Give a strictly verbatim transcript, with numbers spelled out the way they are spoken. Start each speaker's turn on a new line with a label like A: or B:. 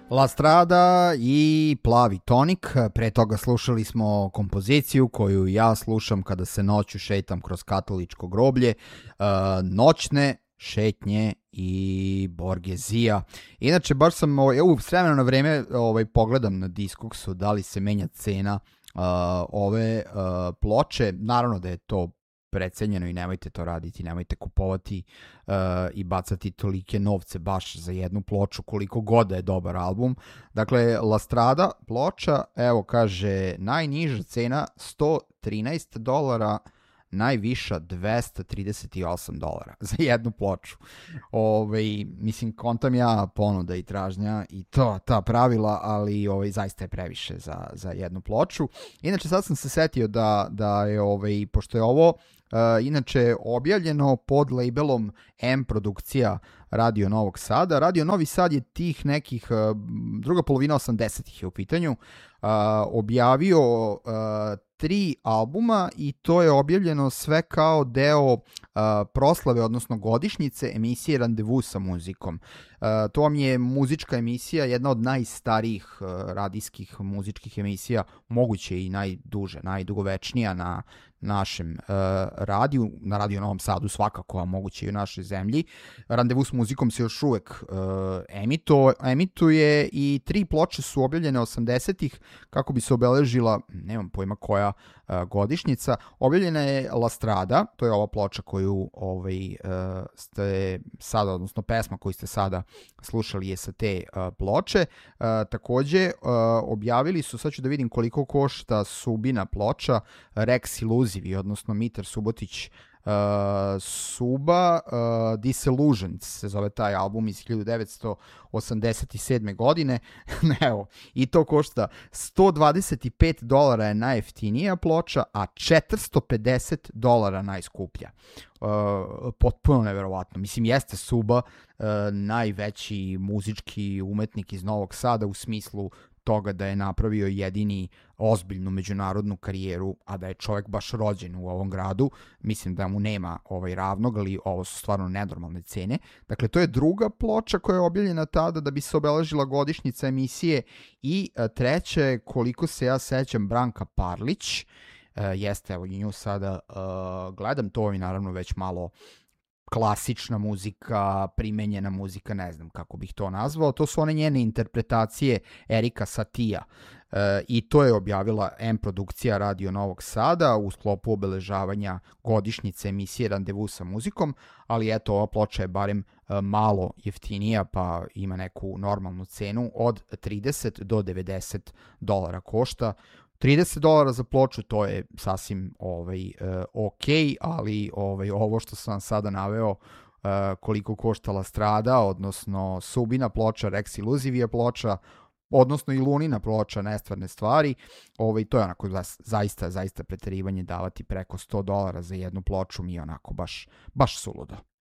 A: La Strada i Plavi tonik. Pre toga slušali smo kompoziciju koju ja slušam kada se noću šetam kroz katoličko groblje. Uh, noćne šetnje i Borgezija. Inače, baš sam ovaj, u s vremena na vreme ovaj, pogledam na Discogsu da li se menja cena uh, ove uh, ploče. Naravno da je to precenjeno i nemojte to raditi, nemojte kupovati uh, i bacati tolike novce baš za jednu ploču koliko god da je dobar album. Dakle, La Strada ploča, evo kaže, najniža cena sto trinaest dolara, najviša dvesta trideset osam dolara za jednu ploču. Ove, mislim, kontam ja ponuda i tražnja i to, ta pravila, ali ovaj, zaista je previše za, za jednu ploču. Inače, sad sam se setio da, da je, ovaj, pošto je ovo Uh, inače objavljeno pod labelom M produkcija Radio Novog Sada. Radio Novi Sad je tih nekih, uh, druga polovina osamdesetih je u pitanju, uh, objavio uh, tri albuma i to je objavljeno sve kao deo uh, proslave, odnosno godišnjice emisije Randevu sa muzikom. Uh, to vam je muzička emisija, jedna od najstarijih uh, radijskih muzičkih emisija, moguće i najduže, najdugovečnija na našem uh, radiju, na Radio Novom Sadu svakako, a moguće i u našoj zemlji. Randevu s muzikom se još uvek uh, emito, emituje i tri ploče su objavljene osamdesetih kako bi se obeležila, nemam pojma koja uh, godišnjica. Objavljena je La Strada, to je ova ploča koju ovaj, uh, ste sada, odnosno pesma koju ste sada slušali je sa te uh, ploče. Uh, takođe, uh, objavili su, sad ću da vidim koliko košta Subina ploča, Rex Illuzivi, odnosno Mitar Subotić uh, Suba, uh, Disillusions se zove taj album iz hiljadu devetsto osamdeset sedme godine. Evo, i to košta sto dvadeset pet dolara je najjeftinija ploča, a četiristo pedeset dolara najskuplja. Uh, potpuno neverovatno. Mislim, jeste Suba uh, najveći muzički umetnik iz Novog Sada u smislu toga da je napravio jedini ozbiljnu međunarodnu karijeru, a da je čovjek baš rođen u ovom gradu. Mislim da mu nema ovaj ravnog, ali ovo su stvarno nenormalne cene. Dakle, to je druga ploča koja je objavljena tada da bi se obeležila godišnjica emisije i treća je, koliko se ja sećam, Branka Parlić. Uh, jeste, evo i nju sada uh, gledam, to je naravno već malo klasična muzika, primenjena muzika, ne znam kako bih to nazvao. To su one njene interpretacije Erika Satija. E, I to je objavila M produkcija Radio Novog Sada u sklopu obeležavanja godišnjice emisije Randevu sa muzikom, ali eto, ova ploča je barem e, malo jeftinija, pa ima neku normalnu cenu od trideset do devedeset dolara košta. trideset dolara za ploču, to je sasvim ovaj, uh, ok, ali ovaj, ovo što sam sada naveo, uh, koliko koštala Strada, odnosno Subina ploča, Rex Illuzivija ploča, odnosno i Lunina ploča, Nestvarne stvari, ovaj, to je onako zaista, zaista preterivanje davati preko sto dolara za jednu ploču, mi je onako baš, baš suludo.